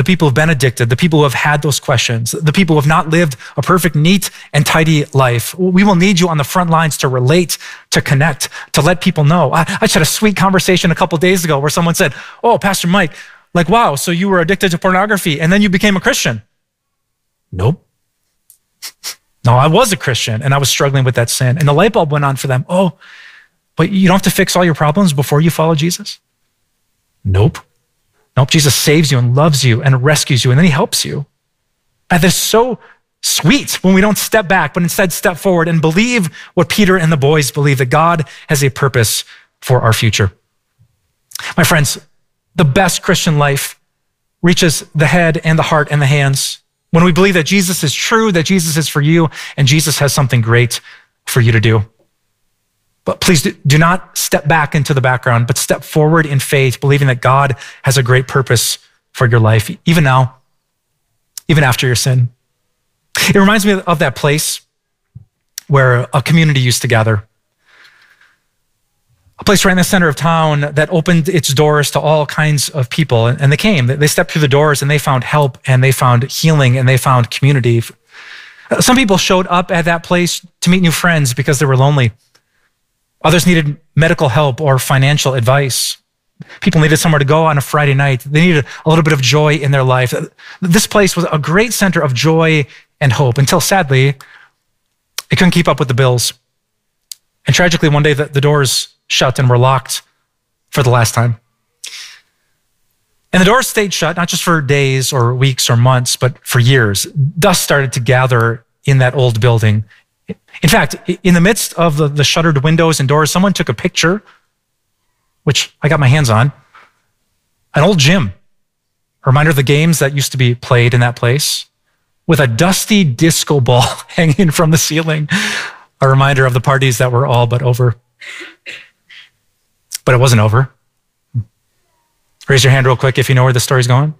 people who've been addicted, the people who have had those questions, the people who have not lived a perfect, neat, and tidy life. We will need you on the front lines to relate, to connect, to let people know. I just had a sweet conversation a couple days ago where someone said, oh, Pastor Mike, like, wow, so you were addicted to pornography and then you became a Christian. Nope. No, I was a Christian and I was struggling with that sin. And the light bulb went on for them. Oh, but you don't have to fix all your problems before you follow Jesus? Nope. Nope, Jesus saves you and loves you and rescues you, and then he helps you. And that's so sweet when we don't step back, but instead step forward and believe what Peter and the boys believe, that God has a purpose for our future. My friends, the best Christian life reaches the head and the heart and the hands when we believe that Jesus is true, that Jesus is for you, and Jesus has something great for you to do. But please do not step back into the background, but step forward in faith, believing that God has a great purpose for your life, even now, even after your sin. It reminds me of that place where a community used to gather. A place right in the center of town that opened its doors to all kinds of people. And they came, they stepped through the doors and they found help and they found healing and they found community. Some people showed up at that place to meet new friends because they were lonely. Others needed medical help or financial advice. People needed somewhere to go on a Friday night. They needed a little bit of joy in their life. This place was a great center of joy and hope until, sadly, it couldn't keep up with the bills. And tragically, one day the doors shut and were locked for the last time. And the doors stayed shut, not just for days or weeks or months, but for years. Dust started to gather in that old building. In fact, in the midst of the shuttered windows and doors, someone took a picture, which I got my hands on, an old gym, a reminder of the games that used to be played in that place, with a dusty disco ball hanging from the ceiling, a reminder of the parties that were all but over. But it wasn't over. Raise your hand real quick if you know where the story's going.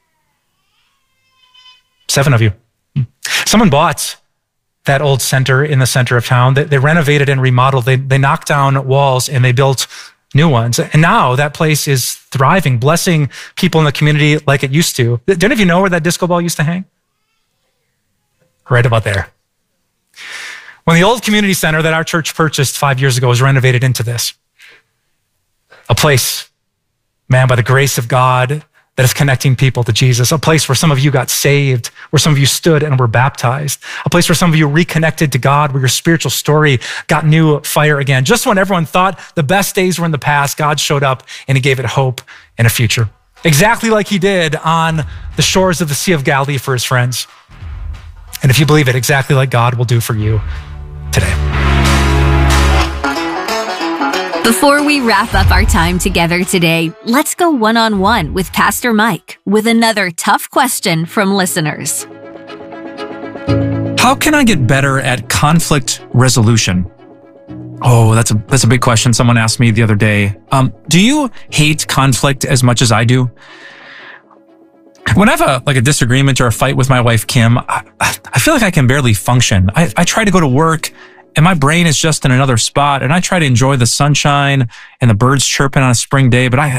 7 of you. Someone bought that old center in the center of town. They renovated and remodeled. They knocked down walls and they built new ones. And now that place is thriving, blessing people in the community like it used to. Do any of you know where that disco ball used to hang? Right about there. When the old community center that our church purchased 5 years ago was renovated into this, a place, man, by the grace of God, that is connecting people to Jesus, a place where some of you got saved, where some of you stood and were baptized, a place where some of you reconnected to God, where your spiritual story got new fire again. Just when everyone thought the best days were in the past, God showed up and he gave it hope and a future. Exactly like he did on the shores of the Sea of Galilee for his friends. And if you believe it, exactly like God will do for you today. Before we wrap up our time together today, let's go one-on-one with Pastor Mike with another tough question from listeners. How can I get better at conflict resolution? Oh, that's a big question. Someone asked me the other day. Do you hate conflict as much as I do? When I have a disagreement or a fight with my wife, Kim, I feel like I can barely function. I try to go to work and my brain is just in another spot, and I try to enjoy the sunshine and the birds chirping on a spring day, but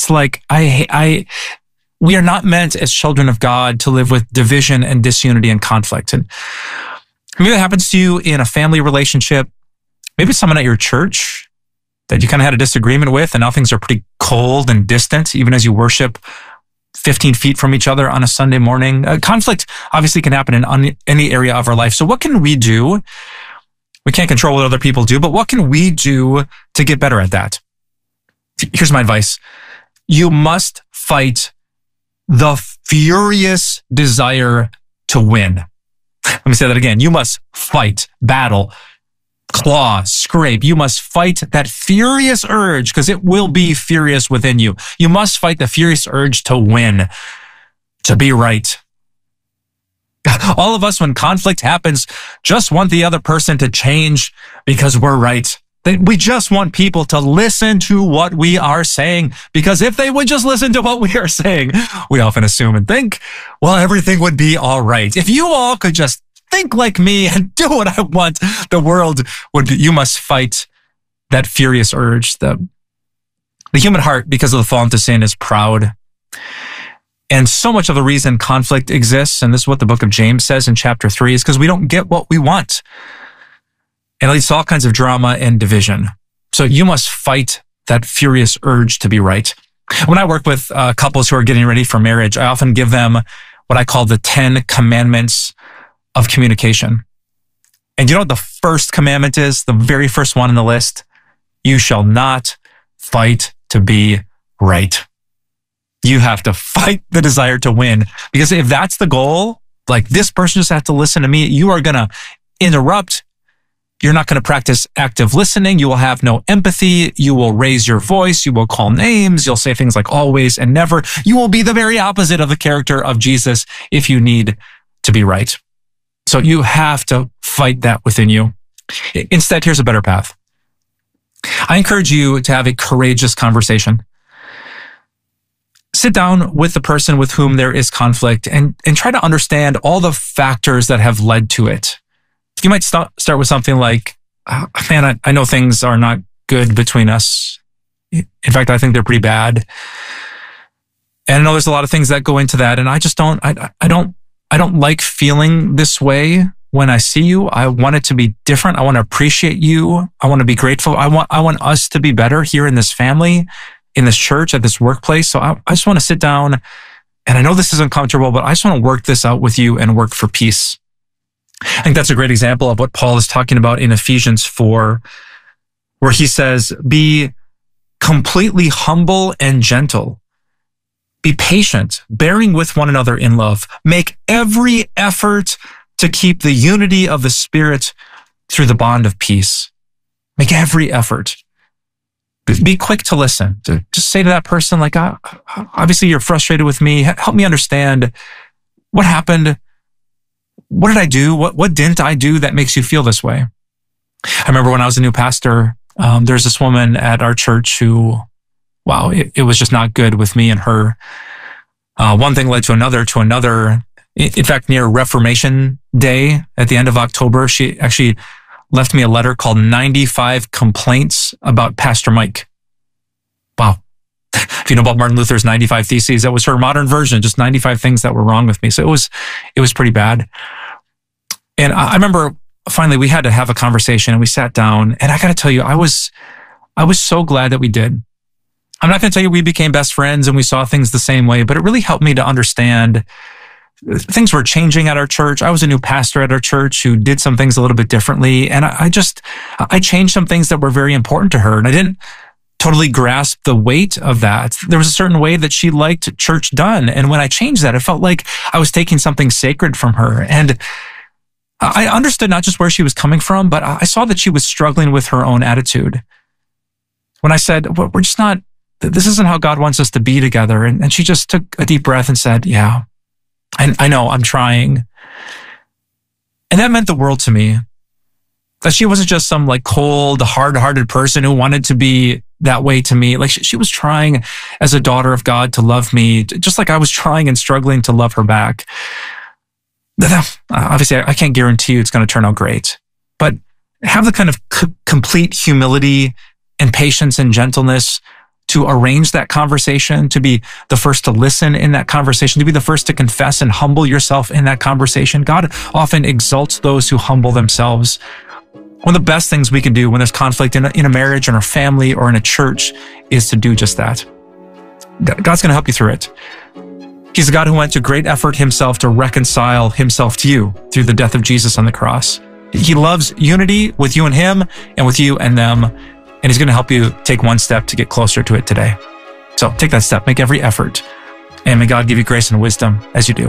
we are not meant as children of God to live with division and disunity and conflict. And maybe that happens to you in a family relationship. Maybe it's someone at your church that you kind of had a disagreement with, and now things are pretty cold and distant, even as you worship 15 feet from each other on a Sunday morning. Conflict obviously can happen in any area of our life. So what can we do? We can't control what other people do, but what can we do to get better at that? Here's my advice. You must fight the furious desire to win. Let me say that again. You must fight, battle, claw, scrape. You must fight that furious urge, because it will be furious within you. You must fight the furious urge to win, to be right. All of us, when conflict happens, just want the other person to change because we're right. We just want people to listen to what we are saying, because if they would just listen to what we are saying, we often assume and think, well, everything would be all right. If you all could just think like me and do what I want, the world would be. You must fight that furious urge. The human heart, because of the fall into sin, is proud. And so much of the reason conflict exists, and this is what the book of James says in chapter 3, is because we don't get what we want. And it leads to all kinds of drama and division. So you must fight that furious urge to be right. When I work with couples who are getting ready for marriage, I often give them what I call the 10 commandments of communication. And you know what the first commandment is? The very first one on the list? You shall not fight to be right. You have to fight the desire to win. Because if that's the goal, like this person just has to listen to me, you are going to interrupt. You're not going to practice active listening. You will have no empathy. You will raise your voice. You will call names. You'll say things like always and never. You will be the very opposite of the character of Jesus if you need to be right. So you have to fight that within you. Instead, here's a better path. I encourage you to have a courageous conversation. Sit down with the person with whom there is conflict and try to understand all the factors that have led to it. You might start with something like, man, I know things are not good between us. In fact, I think they're pretty bad. And I know there's a lot of things that go into that. And I just don't like feeling this way when I see you. I want it to be different. I want to appreciate you. I want to be grateful. I want us to be better here in this family, in this church, at this workplace. So I just want to sit down, and I know this is uncomfortable, but I just want to work this out with you and work for peace. I think that's a great example of what Paul is talking about in Ephesians 4, where he says, be completely humble and gentle. Be patient, bearing with one another in love. Make every effort to keep the unity of the Spirit through the bond of peace. Make every effort. Be quick to listen. Just say to that person, like, obviously you're frustrated with me. Help me understand what happened. What did I do? What didn't I do that makes you feel this way? I remember when I was a new pastor, there's this woman at our church who, wow, it was just not good with me and her. One thing led to another. In fact, near Reformation Day at the end of October, she actually left me a letter called 95 Complaints about Pastor Mike. Wow. If you know about Martin Luther's 95 Theses, that was her modern version, just 95 things that were wrong with me. So it was pretty bad. And I remember finally we had to have a conversation, and we sat down, and I got to tell you, I was so glad that we did. I'm not going to tell you we became best friends and we saw things the same way, but it really helped me to understand things were changing at our church. I was a new pastor at our church who did some things a little bit differently. And I changed some things that were very important to her. And I didn't totally grasp the weight of that. There was a certain way that she liked church done. And when I changed that, it felt like I was taking something sacred from her. And I understood not just where she was coming from, but I saw that she was struggling with her own attitude. When I said, we're just not, this isn't how God wants us to be together. And she just took a deep breath and said, yeah, I know, I'm trying. And that meant the world to me. That she wasn't just some like cold, hard-hearted person who wanted to be that way to me. Like she was trying as a daughter of God to love me, just like I was trying and struggling to love her back. Obviously, I can't guarantee you it's going to turn out great, but have the kind of complete humility and patience and gentleness to arrange that conversation, to be the first to listen in that conversation, to be the first to confess and humble yourself in that conversation. God often exalts those who humble themselves. One of the best things we can do when there's conflict in a marriage, in our family, or in a church is to do just that. God's going to help you through it. He's the God who went to great effort himself to reconcile himself to you through the death of Jesus on the cross. He loves unity with you and him, and with you and them. And he's going to help you take one step to get closer to it today. So take that step, make every effort, and may God give you grace and wisdom as you do.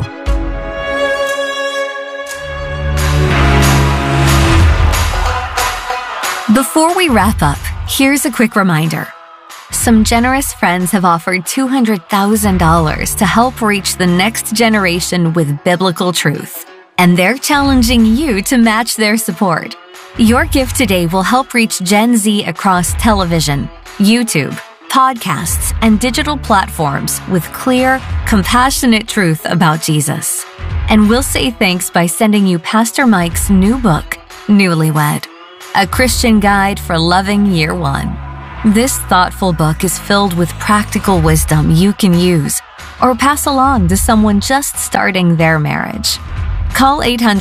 Before we wrap up, here's a quick reminder. Some generous friends have offered $200,000 to help reach the next generation with biblical truth, and they're challenging you to match their support. Your gift today will help reach Gen Z across television, YouTube, podcasts, and digital platforms with clear, compassionate truth about Jesus. And we'll say thanks by sending you Pastor Mike's new book, Newlywed, a Christian guide for loving year one. This thoughtful book is filled with practical wisdom you can use or pass along to someone just starting their marriage. Call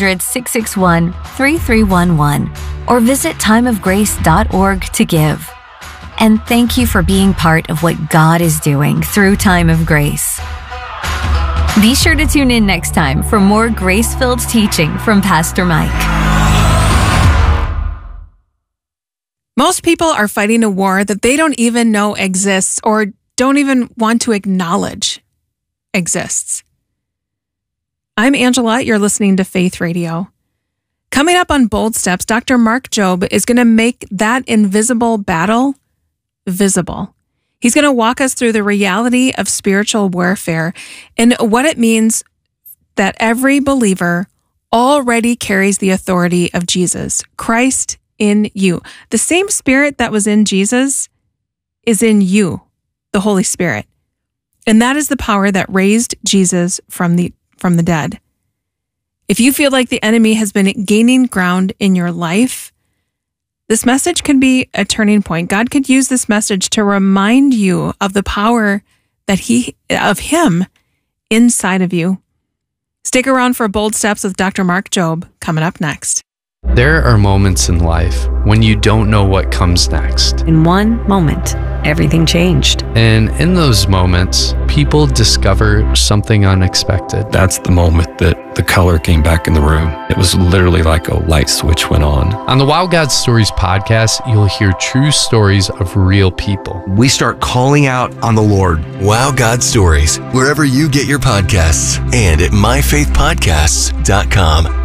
800-661-3311 or visit timeofgrace.org to give. And thank you for being part of what God is doing through Time of Grace. Be sure to tune in next time for more grace-filled teaching from Pastor Mike. Most people are fighting a war that they don't even know exists or don't even want to acknowledge exists. I'm Angela. You're listening to Faith Radio. Coming up on Bold Steps, Dr. Mark Jobe is going to make that invisible battle visible. He's going to walk us through the reality of spiritual warfare and what it means that every believer already carries the authority of Jesus, Christ in you. The same Spirit that was in Jesus is in you, the Holy Spirit. And that is the power that raised Jesus from the dead. If you feel like the enemy has been gaining ground in your life, this message can be a turning point. God could use this message to remind you of the power of Him inside of you. Stick around for Bold Steps with Dr. Mark Jobe coming up next. There are moments in life when you don't know what comes next. In one moment, everything changed. And in those moments, people discover something unexpected. That's the moment that the color came back in the room. It was literally like a light switch went on. On the Wow God Stories podcast, you'll hear true stories of real people. We start calling out on the Lord. Wow God Stories, wherever you get your podcasts and at myfaithpodcasts.com.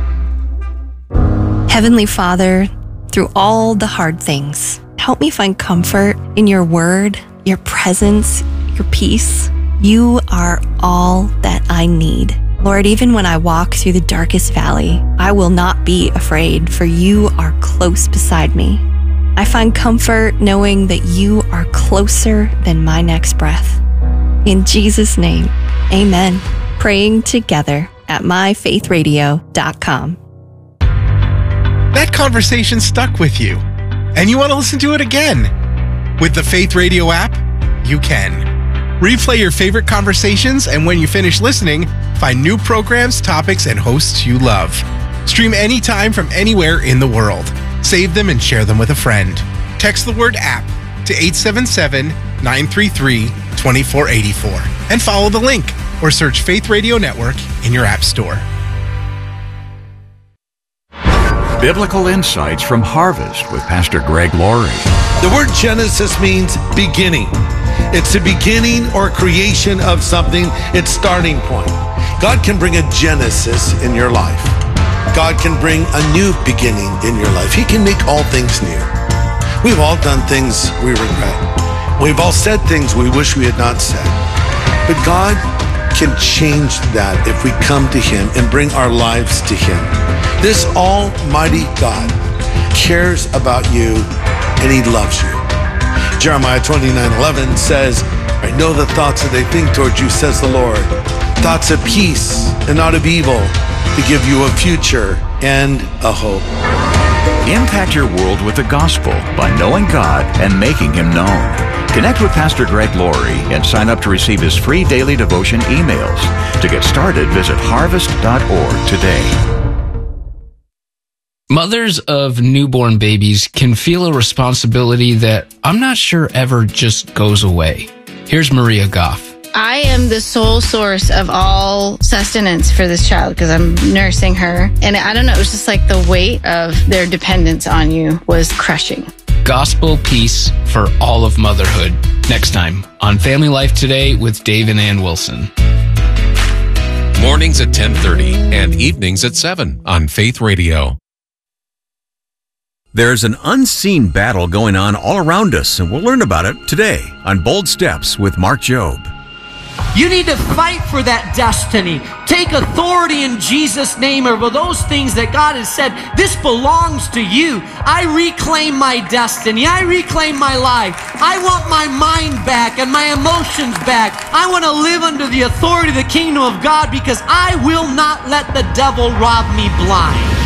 Heavenly Father, through all the hard things, help me find comfort in your word, your presence, your peace. You are all that I need. Lord, even when I walk through the darkest valley, I will not be afraid, for you are close beside me. I find comfort knowing that you are closer than my next breath. In Jesus' name, amen. Praying together at myfaithradio.com. That conversation stuck with you, and you want to listen to it again. With the Faith Radio app, you can. Replay your favorite conversations, and when you finish listening, find new programs, topics, and hosts you love. Stream anytime from anywhere in the world. Save them and share them with a friend. Text the word app to 877-933-2484 and follow the link or search Faith Radio Network in your app store. Biblical Insights from Harvest with Pastor Greg Laurie. The word Genesis means beginning. It's the beginning or creation of something, its starting point. God can bring a Genesis in your life. God can bring a new beginning in your life. He can make all things new. We've all done things we regret. We've all said things we wish we had not said. But God can change that if we come to Him and bring our lives to Him. This almighty God cares about you and He loves you. Jeremiah 29:11 says, I know the thoughts that they think towards you, says the Lord. Thoughts of peace and not of evil, to give you a future and a hope. Impact your world with the gospel by knowing God and making Him known. Connect with Pastor Greg Laurie and sign up to receive his free daily devotion emails. To get started, visit harvest.org today. Mothers of newborn babies can feel a responsibility that I'm not sure ever just goes away. Here's Maria Goff. I am the sole source of all sustenance for this child because I'm nursing her. And I don't know, it was just like the weight of their dependence on you was crushing. Gospel Peace for all of motherhood. Next time on Family Life Today with Dave and Ann Wilson. Mornings at 10:30 and evenings at 7 on Faith Radio. There's an unseen battle going on all around us, and we'll learn about it today on Bold Steps with Mark Jobe. You need to fight for that destiny. Take authority in Jesus' name over those things that God has said, this belongs to you. I reclaim my destiny. I reclaim my life. I want my mind back and my emotions back. I want to live under the authority of the kingdom of God because I will not let the devil rob me blind.